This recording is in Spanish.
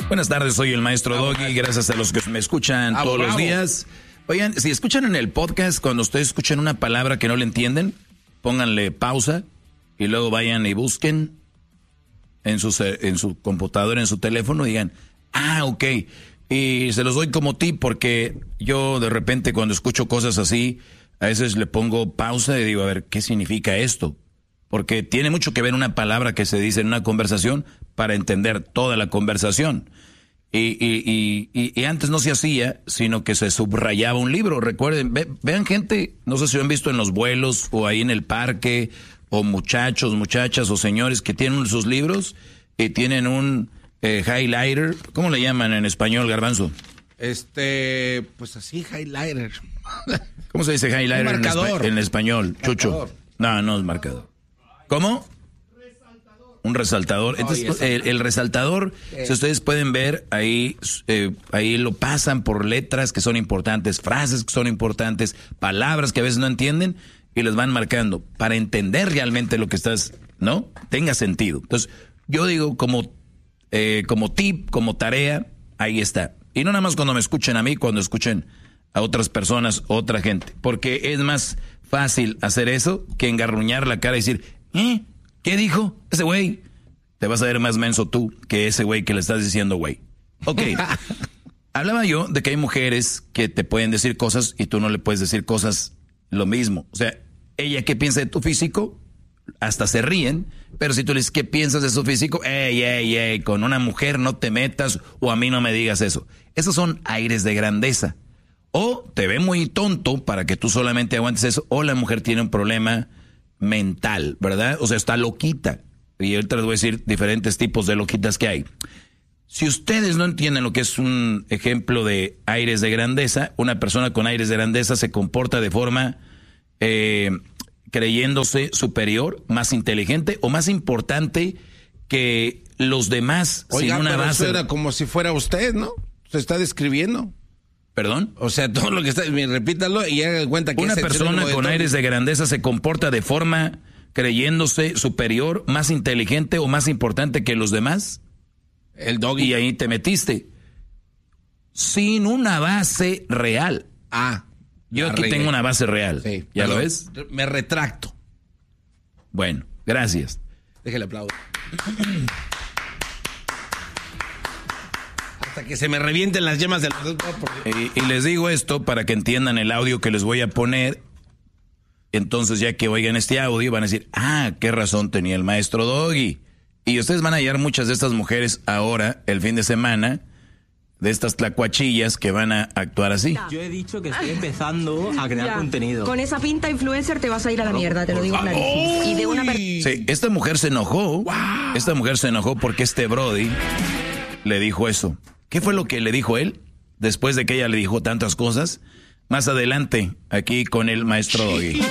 Buenas tardes, soy el maestro Doggy. Gracias a los que me escuchan todos los días. Oigan, si escuchan en el podcast, cuando ustedes escuchan una palabra que no le entienden, pónganle pausa y luego vayan y busquen en su computadora, en su teléfono, y digan, ok. Y se los doy como tip porque yo de repente cuando escucho cosas así, a veces le pongo pausa y digo, a ver, ¿qué significa esto? Porque tiene mucho que ver una palabra que se dice en una conversación para entender toda la conversación. Y antes no se hacía, sino que se subrayaba un libro. Recuerden, vean gente, no sé si lo han visto en los vuelos o ahí en el parque, o muchachos, muchachas o señores que tienen sus libros y tienen un highlighter. ¿Cómo le llaman en español, Garbanzo? Pues así, highlighter. ¿Cómo se dice highlighter en español, Chucho? No es marcador. ¿Cómo? Un resaltador. Entonces, el resaltador, si ustedes pueden ver, ahí lo pasan por letras que son importantes, frases que son importantes, palabras que a veces no entienden y les van marcando para entender realmente lo que estás, ¿no? Tenga sentido. Entonces, yo digo como tip, como tarea, ahí está. Y no nada más cuando me escuchen a mí, cuando escuchen a otras personas, otra gente. Porque es más fácil hacer eso que engarruñar la cara y decir, ¿qué dijo ese güey? Te vas a ver más menso tú que ese güey que le estás diciendo güey. Ok. Hablaba yo de que hay mujeres que te pueden decir cosas y tú no le puedes decir cosas lo mismo. O sea, ella ¿qué piensa de tu físico? Hasta se ríen, pero si tú le dices ¿qué piensas de su físico? Ey, con una mujer no te metas o a mí no me digas eso. Esos son aires de grandeza. O te ve muy tonto para que tú solamente aguantes eso, o la mujer tiene un problema mental, ¿verdad? O sea, está loquita. Y ahorita les voy a decir diferentes tipos de loquitas que hay. Si ustedes no entienden lo que es un ejemplo de aires de grandeza, una persona con aires de grandeza se comporta de forma creyéndose superior, más inteligente o más importante que los demás. Oiga, sin una pero base. eso era como si fuera usted, ¿no? Se está describiendo. ¿Perdón? O sea, todo lo que está... Repítalo y haga cuenta que... Una persona con aires de grandeza se comporta de forma creyéndose superior, más inteligente o más importante que los demás. El Doggy. Y ahí te metiste. Sin una base real. Yo aquí tengo una base real. Sí, ¿ya lo ves? Me retracto. Bueno, gracias. Déjale aplaudir. Hasta que se me revienten las yemas de los dos. Y les digo esto para que entiendan el audio que les voy a poner. Entonces, ya que oigan este audio, van a decir, qué razón tenía el maestro Doggy. Y ustedes van a hallar muchas de estas mujeres ahora, el fin de semana, de estas tlacuachillas que van a actuar así. Yo he dicho que estoy empezando a crear contenido. Con esa pinta influencer te vas a ir a la mierda, te lo digo clarísimo. Y de una sí, esta mujer se enojó. Wow. Esta mujer se enojó porque este Brody le dijo eso. ¿Qué fue lo que le dijo él? Después de que ella le dijo tantas cosas. Más adelante, aquí con el maestro Doggy.